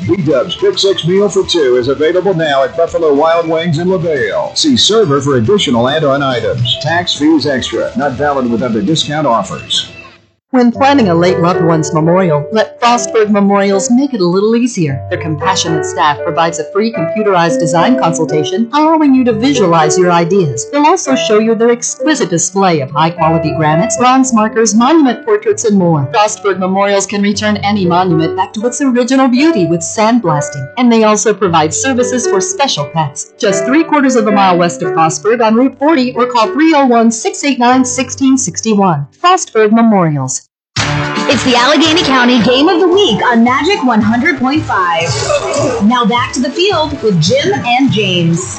B-Dub's Pick 6 meal for two is available now at Buffalo Wild Wings in LaVale. See server for additional add-on items. Tax fees extra. Not valid with other discount offers. When planning a late loved one's memorial, let Frostburg Memorials make it a little easier. Their compassionate staff provides a free computerized design consultation, allowing you to visualize your ideas. They'll also show you their exquisite display of high-quality granites, bronze markers, monument portraits, and more. Frostburg Memorials can return any monument back to its original beauty with sandblasting, and they also provide services for special pets. Just 3/4 of a mile west of Frostburg on Route 40, or call 301-689-1661. Frostburg Memorials. It's the Allegheny County Game of the Week on Magic 100.5. Now back to the field with Jim and James.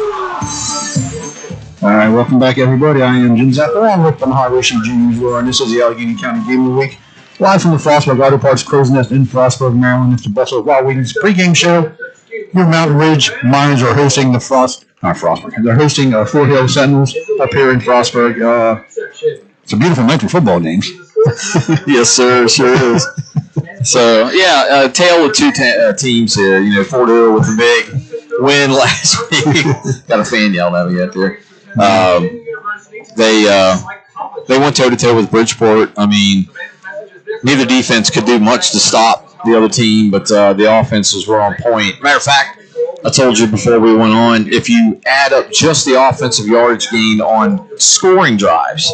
All right, welcome back, everybody. I am Jim Zappa. I'm with the Harwish and James Roar, and this is the Allegheny County Game of the Week. Live from the Frostburg Auto Parts Crow's Nest in Frostburg, Maryland. It's the Buffalo Wild Wings pregame show. Your Mountain Ridge Miners are hosting the They're hosting Fort Hill Sentinels up here in Frostburg. It's a beautiful night for football games. Yes, sir. Sure is. So, yeah, tale of two teams here. You know, Fort Hill with a big win last week. Got a fan yelling at me out there. They went toe-to-toe with Bridgeport. I mean, neither defense could do much to stop the other team, but the offenses were on point. Matter of fact, I told you before we went on, if you add up just the offensive yardage gained on scoring drives,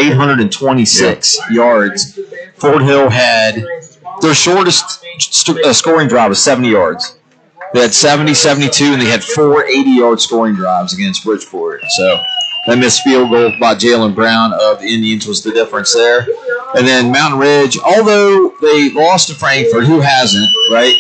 826 yards. Fort Hill had their shortest scoring drive was 70 yards. They had 70, 72, and they had 4 80-yard scoring drives against Bridgeport. So that missed field goal by Jalen Brown of the Indians was the difference there. And then Mountain Ridge, although they lost to Frankfort, who hasn't, right?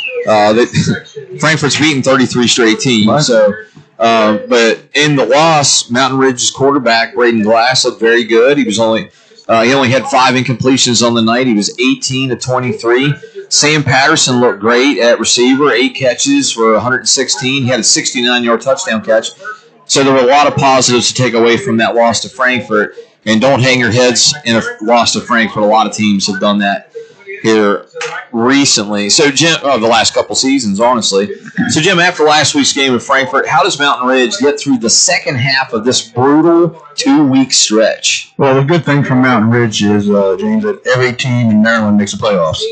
Frankfort's beaten 33 straight teams. So, but in the loss, Mountain Ridge's quarterback Braden Glass looked very good. He only had 5 incompletions on the night. He was 18 of 23. Sam Patterson looked great at receiver, 8 catches for 116. He had a 69-yard touchdown catch. So there were a lot of positives to take away from that loss to Frankfort. And don't hang your heads in a loss to Frankfort. A lot of teams have done that here recently. So, Jim, the last couple seasons, honestly. So, Jim, after last week's game with Frankfort, how does Mountain Ridge get through the second half of this brutal 2-week stretch? Well, the good thing from Mountain Ridge is, James, that every team in Maryland makes the playoffs.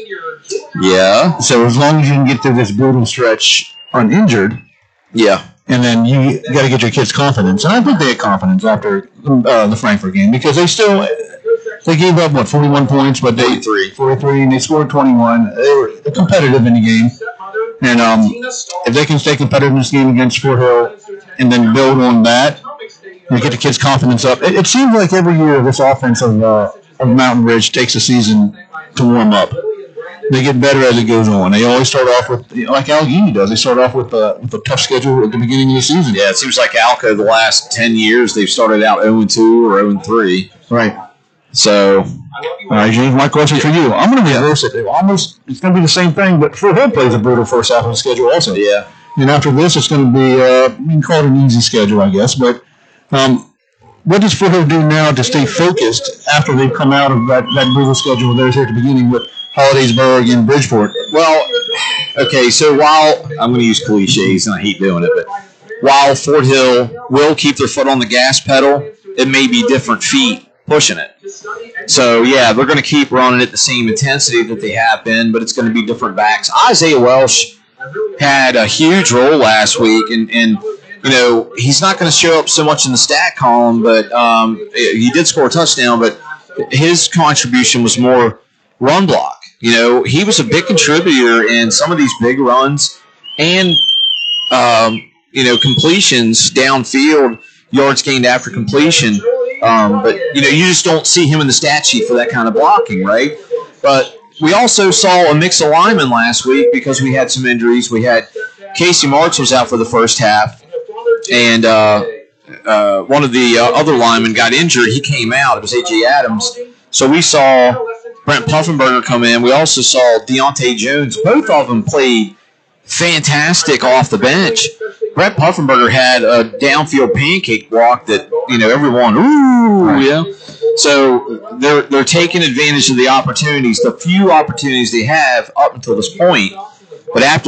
Yeah. So as long as you can get through this brutal stretch uninjured, yeah, and then you got to get your kids' confidence. And I think they had confidence after the Frankfort game because they gave up, 41 points, but 43, and they scored 21. They were competitive in the game. And if they can stay competitive in this game against Fort Hill and then build on that and get the kids' confidence up, it seems like every year this offense of Mountain Ridge takes a season to warm up. They get better as it goes on. They always start off with, like Allegheny does, they start off with a tough schedule at the beginning of the season. Yeah, it seems like Alco the last 10 years, they've started out 0-2 or 0-3. Right. So, all right, James, my question for you. I'm going to reverse it. It's going to be the same thing, but Fort Hill plays a brutal first half of the schedule also. Yeah. And after this, it's going to be, you can call it an easy schedule, I guess. But what does Fort Hill do now to stay focused after they've come out of that brutal schedule theirs here at the beginning with Hollidaysburg and Bridgeport? Well, okay, so while I'm going to use cliches, and I hate doing it, but while Fort Hill will keep their foot on the gas pedal, it may be different feet pushing it. So, yeah, they're going to keep running at the same intensity that they have been, but it's going to be different backs. Isaiah Welsh had a huge role last week, and you know, he's not going to show up so much in the stat column, but he did score a touchdown, but his contribution was more run block. You know, he was a big contributor in some of these big runs and, you know, completions downfield, yards gained after completion. But, you know, you just don't see him in the stat sheet for that kind of blocking, right? But we also saw a mix of linemen last week because we had some injuries. We had Casey Marks was out for the first half, and one of the other linemen got injured. He came out. It was A.J. Adams. So we saw Brent Puffenberger come in. We also saw Deontay Jones. Both of them played fantastic off the bench. Brett Puffenberger had a downfield pancake walk that, you know, everyone, ooh, yeah. So they're taking advantage of the opportunities, the few opportunities they have up until this point. But after